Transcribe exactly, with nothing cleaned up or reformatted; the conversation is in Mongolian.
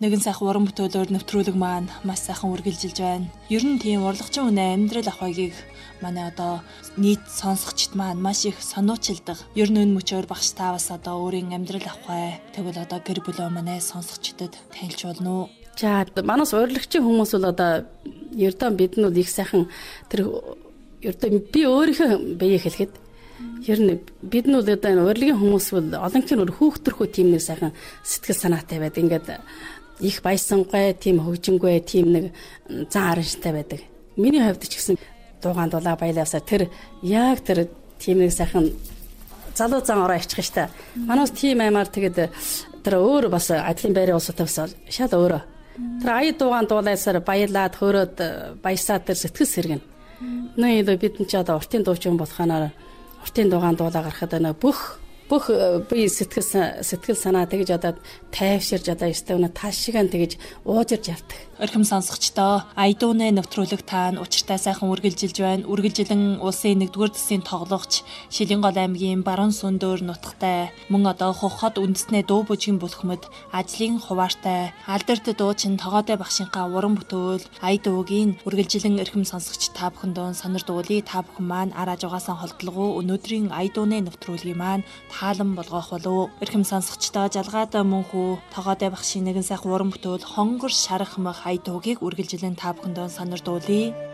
Нэгэн сайхан уран бүтээлөөр нэвтрүүлэг маань маш сайхан үргэлжилж байна. Ер нь тийм урлагчин үнэ амьдрал ахвайгийг манай одоо нийт сонсогчд маань маш их сануучилдаг. Ер нь энэ мөчөөр багш та бас одоо өөрийн амьдрал ахвай тэгвэл одоо гэр бүлөө манай сонсогчдод танилж болно уу? За манаас урлагчин хүмүүс бол одоо ердөө бид нь их сайхан тэр ердөө би өөрийнхөө бие хэлэхэд ер нь бид нь одоо энэ урлагийн хүмүүс бол олонхын хүүхдэрхүү тийм нэг сайхан сэтгэл санаатай байдаг. Ингээд их баясангүй, тийм хөгжинггүй, тийм нэг зан аранштай байдаг. Миний хувьд ч гэсэн дуугаан дулаа баялаасаа тэр яг тэр тийм нэг сайхан залуу зан ороо иччих штэ. Манайс тийм аймаар тэгээд тэр өөр бас адилхан байрын улсуудтай бас шал өөрөө. Тэр ая дуугаан дуулаасаар баялаад хөөрөөд баясаад тэр сэтгэл сэргэн. Нөө бид нь ч одоо уртын дуучин болоханаар уртын дуугаан дуулаа гарахад нөө бүх бүх би сэтгэл сэтгэл санаа тэгж одоо тайвширж одоо ёстой өнө тал шигэн тэгж уужирж явдаг. Орхим сонсогчдоо Айдууны нэвтрүүлэг таан учиртай сайхан үргэлжилж байна. Үргэлжилэн улсын нэгдүгээр засгийн тоглогч Шилэнгол аймгийн Баруун Сүндөр нутагтай мөн одоо хохот үндэснээ дуу бүжгийн бүлхмэд ажлын хуваартай алдарт дуучин Тогоотой багшийнхаа уран бүтээл Айдуугийн үргэлжилэн орхим сонсогч та бүхэндөө сонир дуулыг та бүхэн маань араж угаасан холдлогоо өнөөдрийн Айдууны нэвтрүүлгийн маань таалан болгох болов. Орхим сонсогчдоо жалгаатай мөнхүү Тогоотой багшийн нэгэн сайхан уран бүтээл хонгор шарах мах Айдуугийг үргэлжилэн та бүхэндээ сонир дуулъя.